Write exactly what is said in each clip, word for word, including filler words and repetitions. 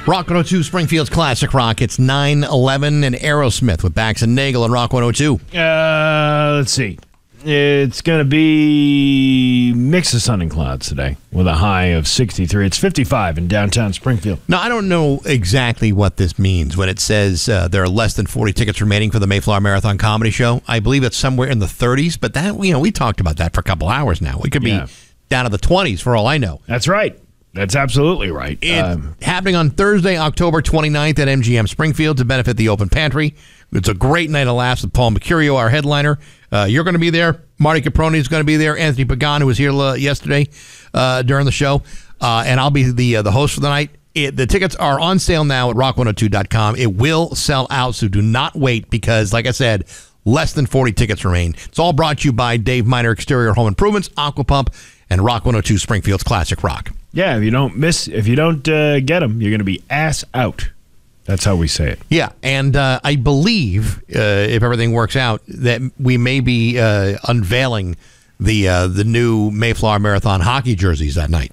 Rock one oh two, Springfield's Classic Rock. It's nine eleven and Aerosmith with Bax and Nagel and Rock one oh two. Uh, let's see. It's going to be mix of sun and clouds today with a high of sixty-three. It's fifty-five in downtown Springfield. Now, I don't know exactly what this means when it says uh, there are less than forty tickets remaining for the Mayflower Marathon Comedy Show. I believe it's somewhere in the thirties, but that you know we talked about that for a couple hours now. It could be Yeah. down to the twenties for all I know. That's right. That's absolutely right. It's Um, happening on Thursday, October twenty-ninth at M G M Springfield to benefit the Open Pantry. It's a great night of laughs with Paul Mercurio, our headliner. Uh, you're going to be there. Marty Caproni is going to be there. Anthony Pagan, who was here uh, yesterday uh, during the show. Uh, and I'll be the uh, the host for the night. It, the tickets are on sale now at rock one oh two dot com. It will sell out, so do not wait because, like I said, less than forty tickets remain. It's all brought to you by Dave Miner Exterior Home Improvements, Aqua Pump, and Rock one oh two Springfield's Classic Rock. yeah, if you don't miss, if you don't uh, get them, you're going to be ass out. That's how we say it. Yeah, and uh, I believe, uh, if everything works out, that we may be uh, unveiling the uh, the new Mayflower Marathon hockey jerseys that night.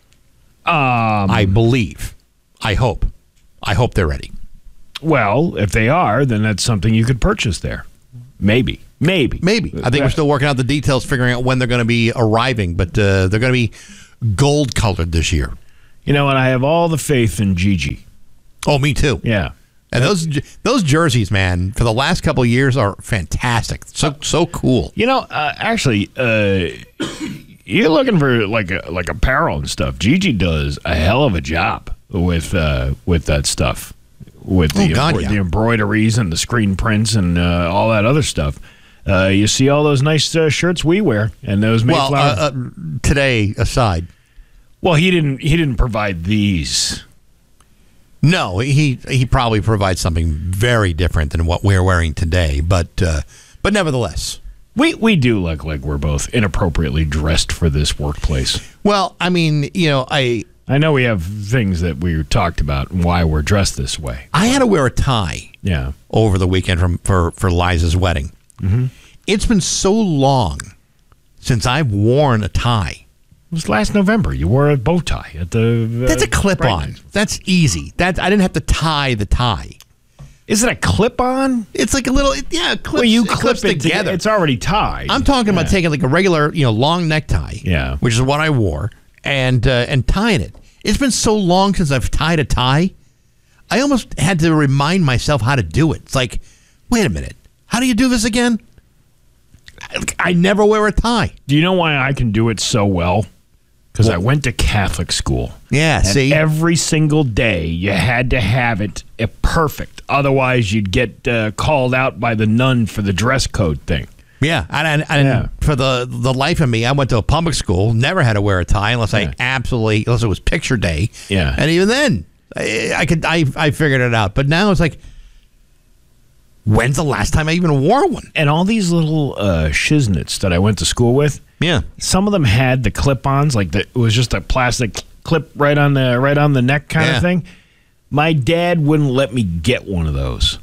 Um, I believe. I hope. I hope they're ready. well, if they are, then that's something you could purchase there. Maybe. Maybe. Maybe. I think we're still working out the details, figuring out when they're going to be arriving, but uh, they're going to be gold-colored this year. You know, and I have all the faith in Gigi. Oh, me too. Yeah. And those those jerseys, man, for the last couple of years are fantastic. So so cool. You know, uh, actually, uh, you're looking for like a, like apparel and stuff. Gigi does a hell of a job with uh, with that stuff, with the, Oh, God, embro- yeah. the embroideries and the screen prints and uh, all that other stuff. Uh, you see all those nice uh, shirts we wear and those Well, Mayflower. uh, uh, today aside, well, he didn't he didn't provide these. no, he he probably provides something very different than what we're wearing today, but uh, but nevertheless. We we do look like we're both inappropriately dressed for this workplace. Well, I mean, you know, I I know we have things that we talked about and why we're dressed this way. I had to wear a tie Yeah. over the weekend from for for Liza's wedding. Mm-hmm. It's been so long since I've worn a tie. It was last November. You wore a bow tie at the. Uh, That's a clip-on. Bright- That's easy. That I didn't have to tie the tie. Is it a clip-on? It's like a little, it, yeah, it clips, Well, you it clip clips it together. It's already tied. I'm talking about Yeah. taking like a regular, you know, long necktie, Yeah. which is what I wore, and uh, and tying it. It's been so long since I've tied a tie. I almost had to remind myself how to do it. It's like, wait a minute, how do you do this again? I, I never wear a tie. Do you know why I can do it so well? Because I went to Catholic school. Yeah, And see, every single day you had to have it uh, perfect. Otherwise, you'd get uh, called out by the nun for the dress code thing. yeah, and, and, and Yeah. for the the life of me, I went to a public school, never had to wear a tie unless Yeah. I absolutely, unless it was picture day. Yeah. and even then, I, I could, I, I figured it out. But now it's like, when's the last time I even wore one? And all these little uh, shiznits that I went to school with, Yeah, some of them had the clip-ons, like the, it was just a plastic clip right on the right on the neck kind Yeah. of thing. My dad wouldn't let me get one of those.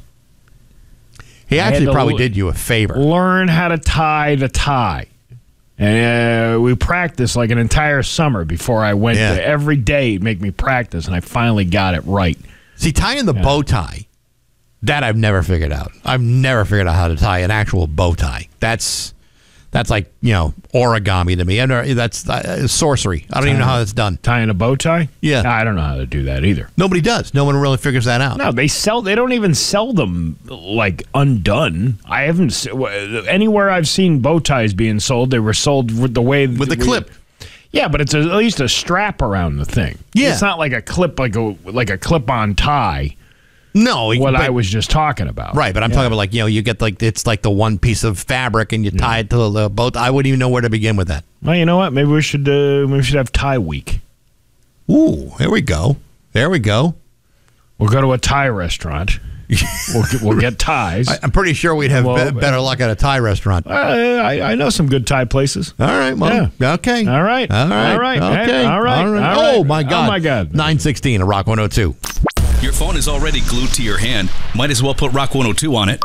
he I had actually to probably l- did you a favor. Learn how to tie the tie. And uh, we practiced like an entire summer before I went Yeah. to every day he'd make me practice, and I finally got it right. See, tying the Yeah. bow tie, that I've never figured out. I've never figured out how to tie an actual bow tie. That's that's like, you know, origami to me. I never, that's uh, sorcery. I don't even know how that's done. Tying a bow tie? Yeah. I don't know how to do that either. Nobody does. No one really figures that out. No, they sell. They don't even sell them like undone. I haven't se- anywhere I've seen bow ties being sold. They were sold with the way With the we- clip. Yeah, but it's a, at least a strap around the thing. Yeah. It's not like a clip, like a like a clip-on tie. No. What but- I was just talking about. Right, but I'm Yeah. talking about like, you know, you get like, it's like the one piece of fabric and you tie it to the boat. I wouldn't even know where to begin with that. Well, you know what? Maybe we should. Uh, maybe we should have tie week. Ooh, here we go. There we go. We'll go to a Thai restaurant. we'll, get, we'll get ties. I, I'm pretty sure we'd have Well, be- better luck at a Thai restaurant. Uh, I, I know some good Thai places. All right, well, okay. All right. All right. All right. Okay. Hey, all right. All right. All right. Oh, my God. Oh, my God. nine sixteen, a Rock one oh two. Your phone is already glued to your hand. Might as well put Rock one oh two on it.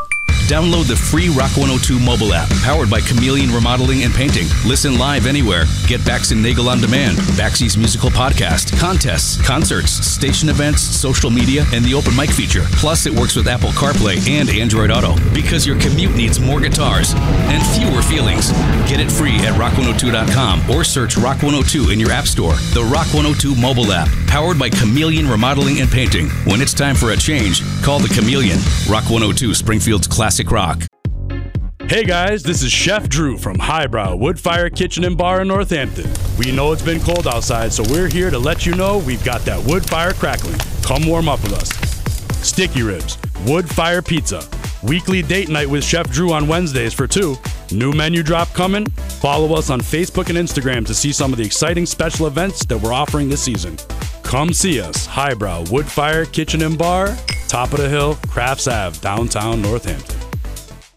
Download the free Rock one oh two mobile app, powered by Chameleon Remodeling and Painting. Listen live anywhere. Get Bax and Nagel on demand, Baxy's musical podcast, contests, concerts, station events, social media, and the open mic feature. Plus, it works with Apple CarPlay and Android Auto, because your commute needs more guitars and fewer feelings. Get it free at rock one oh two dot com or search Rock one oh two in your app store. The Rock one oh two mobile app, powered by Chameleon Remodeling and Painting. When it's time for a change, call the Chameleon. Rock one oh two, Springfield's classic rock. Hey guys, this is Chef Drew from Highbrow Woodfire Kitchen and Bar in Northampton. We know it's been cold outside, so we're here to let you know we've got that wood fire crackling. Come warm up with us. Sticky ribs, wood fire pizza, weekly date night with Chef Drew on Wednesdays for two. New menu drop coming? Follow us on Facebook and Instagram to see some of the exciting special events that we're offering this season. Come see us, Highbrow Woodfire Kitchen and Bar, top of the hill, Crafts Ave, downtown Northampton.